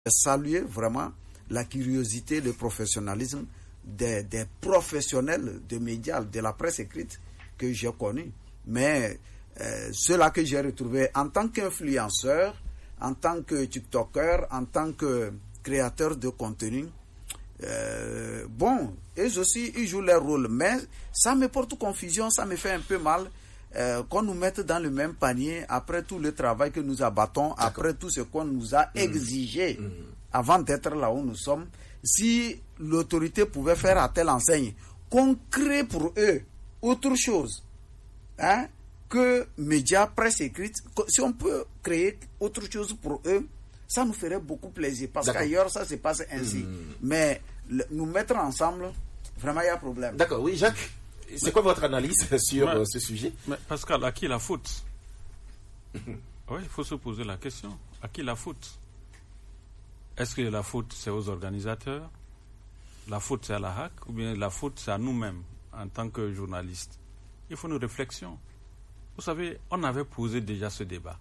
saluer vraiment la curiosité, le professionnalisme des professionnels de médias, de la presse écrite que j'ai connus. Mais ceux-là que j'ai retrouvés en tant qu'influenceur, en tant que TikToker, en tant que créateur de contenu, bon, eux aussi, ils jouent leur rôle. Mais ça me porte confusion, ça me fait un peu mal qu'on nous mette dans le même panier après tout le travail que nous abattons, après tout ce qu'on nous a exigé avant d'être là où nous sommes. Si l'autorité pouvait faire à telle enseigne qu'on crée pour eux autre chose, hein, que médias, presse écrite, si on peut créer autre chose pour eux, ça nous ferait beaucoup plaisir, parce qu'ailleurs ça se passe ainsi. Mais nous mettre ensemble, vraiment il y a problème. D'accord, oui, Jacques, c'est quoi votre analyse sur ce sujet? Mais Pascal, à qui la faute? Oui, il faut se poser la question. À qui la faute? Est-ce que la faute c'est aux organisateurs? La faute c'est à la HAC? Ou bien la faute c'est à nous-mêmes en tant que journalistes? Il faut une réflexion. Vous savez, on avait posé déjà ce débat.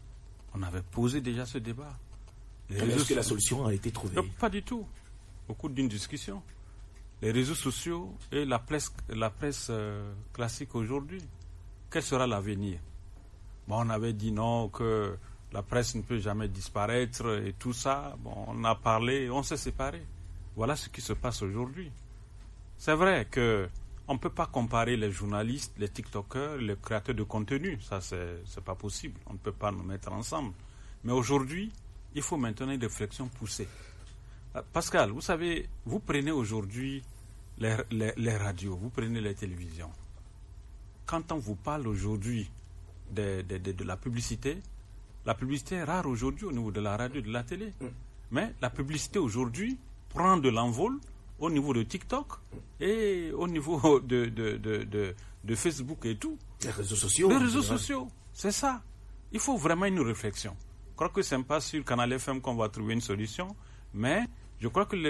Est-ce que la solution a été trouvée? Pas du tout. Au cours d'une discussion. Les réseaux sociaux et la presse classique aujourd'hui. Quel sera l'avenir? Bon, on avait dit non, que la presse ne peut jamais disparaître et tout ça. Bon, on a parlé, on s'est séparés. Voilà ce qui se passe aujourd'hui. C'est vrai qu'on ne peut pas comparer les journalistes, les TikTokers, les créateurs de contenu. Ça, c'est pas possible. On ne peut pas nous mettre ensemble. Mais aujourd'hui, il faut maintenant une réflexion poussée. Pascal, vous savez, vous prenez aujourd'hui les radios, vous prenez les télévisions. Quand on vous parle aujourd'hui de la publicité est rare aujourd'hui au niveau de la radio et de la télé. Mais la publicité aujourd'hui prend de l'envol au niveau de TikTok et au niveau de Facebook et tout. Les réseaux sociaux. Les réseaux sociaux, c'est ça. Il faut vraiment une réflexion. Je crois que ce n'est pas sur Canal FM qu'on va trouver une solution, mais je crois que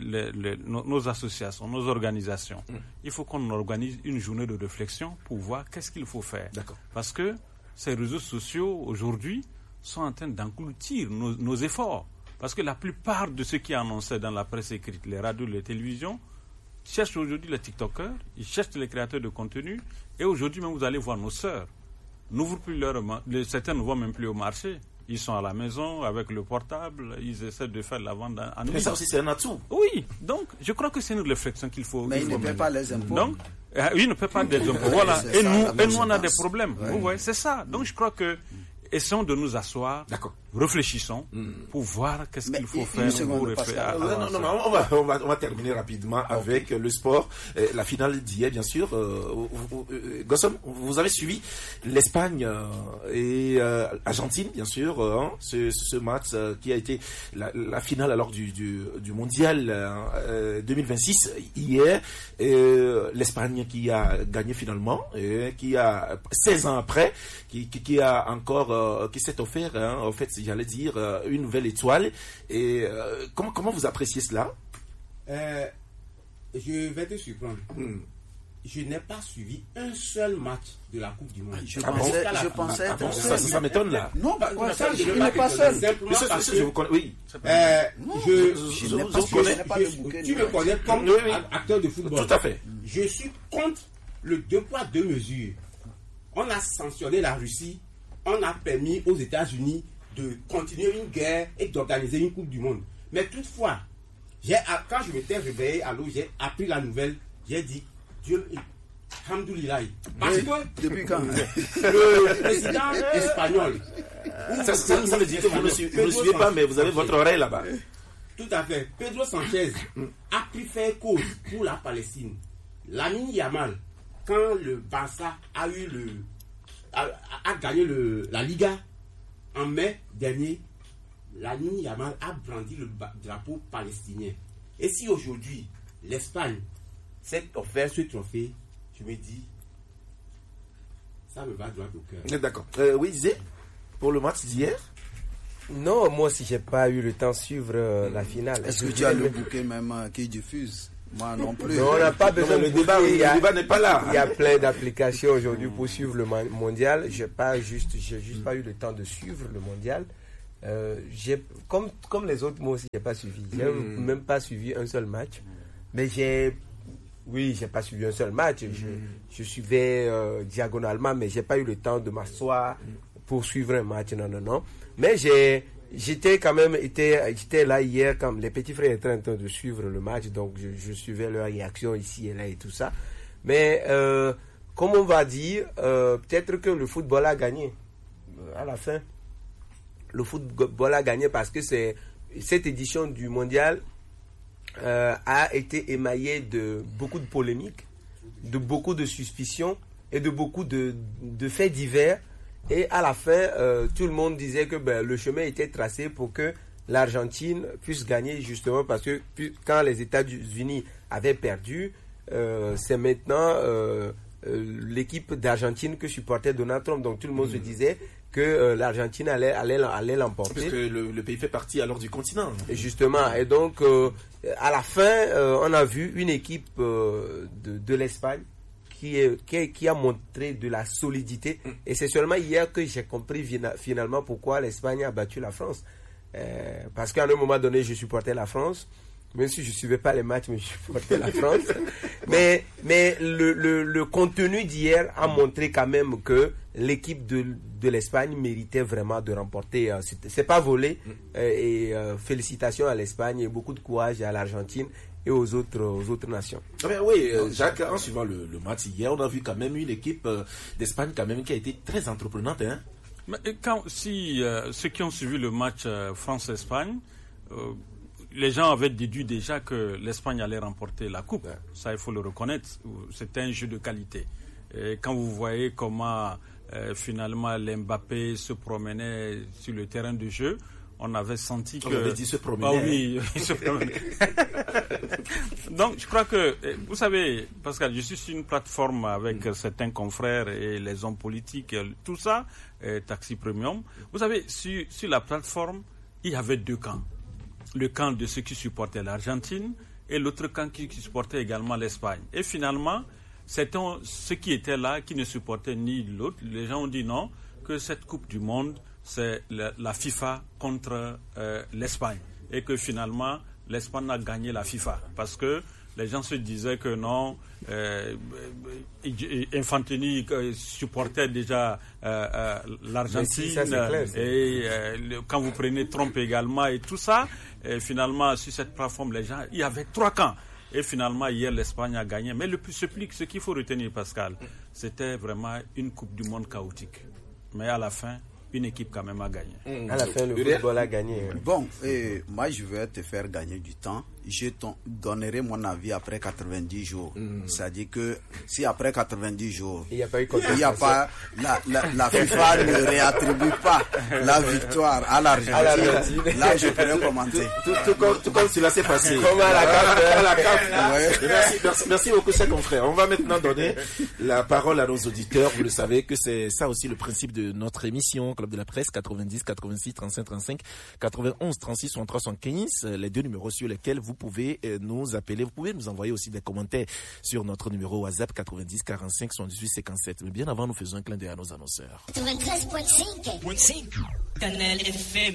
nos associations, nos organisations, il faut qu'on organise une journée de réflexion pour voir qu'est-ce qu'il faut faire. Parce que ces réseaux sociaux, aujourd'hui, sont en train d'engloutir nos efforts. Parce que la plupart de ceux qui annonçaient dans la presse écrite, les radios, les télévisions, cherchent aujourd'hui les TikTokers, ils cherchent les créateurs de contenu, et aujourd'hui même vous allez voir nos sœurs, n'ouvrent plus certains ne vont même plus au marché. Ils sont à la maison avec le portable, ils essaient de faire la vente en ligne. Mais ça aussi, c'est un atout. Oui, donc je crois que c'est une réflexion qu'il faut. Mais ils ne paient pas les impôts. Donc, ils ne paient pas des impôts. Voilà. Et nous, on a des problèmes. Ouais. Vous voyez, c'est ça. Donc je crois que essayons de nous asseoir, réfléchissons pour voir qu'est-ce qu'il faut faire. On va terminer rapidement avec le sport. La finale d'hier, bien sûr. Gossom, vous avez suivi l'Espagne et Argentine, bien sûr. Ce match qui a été la finale alors du mondial 2026 hier. L'Espagne qui a gagné finalement, et qui a 16 ans après, qui a encore qui s'est offert, en fait, j'allais dire, une nouvelle étoile. Et comment vous appréciez cela? Je vais te surprendre. Je n'ai pas suivi un seul match de la Coupe du Monde. Je pensais ça m'étonne là. Non, je n'ai pas seul. Je vous connais, oui. Tu me connais comme acteur de football. Tout à fait. Je suis contre le 2 poids 2 mesures. On a sanctionné la Russie, on a permis aux États-Unis de continuer une guerre et d'organiser une Coupe du Monde. Mais toutefois, quand je m'étais réveillé à l'eau, j'ai appris la nouvelle, j'ai dit, Dieu, alhamdoulilah. Parce que depuis quand le président espagnol, ça veut dire que vous ne suivez pas, mais vous avez votre oreille là-bas. Tout à fait. Pedro Sanchez a pris faire cause pour la Palestine. Lamine Yamal, quand le Barça a gagné la Liga en mai dernier, Lamine Yamal a brandi le drapeau palestinien. Et si aujourd'hui l'Espagne s'est offert ce trophée, je me dis, ça me va droit au cœur. D'accord. Oui, Zé, pour le match d'hier? Non, moi si j'ai pas eu le temps de suivre la finale. Est-ce que tu as le bouquet même qui diffuse? Moi non plus. Non, on n'a pas besoin de débat. Le débat n'est pas là. Il y a plein d'applications aujourd'hui pour suivre le mondial. J'ai juste pas eu le temps de suivre le mondial. Comme les autres, moi aussi, j'ai pas suivi. J'ai même pas suivi un seul match. Mais j'ai pas suivi un seul match. Je suivais diagonalement, mais j'ai pas eu le temps de m'asseoir pour suivre un match. Non. Mais j'étais là hier quand les petits frères étaient en train de suivre le match, donc je suivais leur réaction ici et là et tout ça. Mais comme on va dire, peut-être que le football a gagné à la fin. Le football a gagné parce que cette édition du mondial a été émaillée de beaucoup de polémiques, de beaucoup de suspicions et de beaucoup de faits divers. Et à la fin, tout le monde disait que le chemin était tracé pour que l'Argentine puisse gagner, justement parce que quand les États-Unis avaient perdu, c'est maintenant l'équipe d'Argentine que supportait Donald Trump. Donc tout le monde se disait que l'Argentine allait l'emporter. Parce que le pays fait partie alors du continent. Et justement. Et donc, à la fin, on a vu une équipe de l'Espagne qui a montré de la solidité. Et c'est seulement hier que j'ai compris finalement pourquoi l'Espagne a battu la France. Parce qu'à un moment donné, je supportais la France. Même si je ne suivais pas les matchs, mais je supportais la France. Mais le contenu d'hier a montré quand même que l'équipe de l'Espagne méritait vraiment de remporter. C'est pas volé. Et félicitations à l'Espagne et beaucoup de courage à l'Argentine et aux autres nations. Oui, Jacques, en suivant le match hier, on a vu quand même une équipe d'Espagne quand même qui a été très entreprenante. Hein? Mais ceux qui ont suivi le match France-Espagne, les gens avaient déduit déjà que l'Espagne allait remporter la coupe. Ça, il faut le reconnaître. C'était un jeu de qualité. Et quand vous voyez comment finalement Mbappé se promenait sur le terrain de jeu, on avait senti que... On avait dit se promener. Oui, il se promenait. Donc, je crois que... Vous savez, Pascal, je suis sur une plateforme avec certains confrères et les hommes politiques, tout ça, Taxi Premium. Vous savez, sur la plateforme, il y avait deux camps. Le camp de ceux qui supportaient l'Argentine et l'autre camp qui supportait également l'Espagne. Et finalement, c'était ceux qui étaient là, qui ne supportaient ni l'autre. Les gens ont dit non, que cette Coupe du Monde, c'est la FIFA contre l'Espagne. Et que finalement, l'Espagne a gagné la FIFA. Parce que les gens se disaient que non, Infantini supportait déjà l'Argentine. Ça, clair, et quand vous prenez Trump également et tout ça, et finalement, sur cette plateforme, il y avait trois camps. Et finalement, hier, l'Espagne a gagné. Mais ce qu'il faut retenir, Pascal, c'était vraiment une Coupe du Monde chaotique. Mais à la fin, une équipe quand même a gagné. À la fin, le football a gagné. Bon, moi je vais te faire gagner du temps. Je te donnerai mon avis après 90 jours. C'est-à-dire que si après 90 jours, il n'y a pas eu la FIFA ne réattribue pas la victoire à l'Argentine, là je pourrais commenter. Tout comme cela s'est passé. Comme à la CAF. Merci beaucoup, chers confrères. On va maintenant donner la parole à nos auditeurs. Vous le savez que c'est ça aussi le principe de notre émission Club de la Presse, 90 86 35 35 91 36 63 75, les deux numéros sur lesquels vous pouvez nous appeler. Vous pouvez nous envoyer aussi des commentaires sur notre numéro WhatsApp 90 45 78 57. Mais bien avant, nous faisons un clin d'œil à nos annonceurs. 93.5 Canal FM.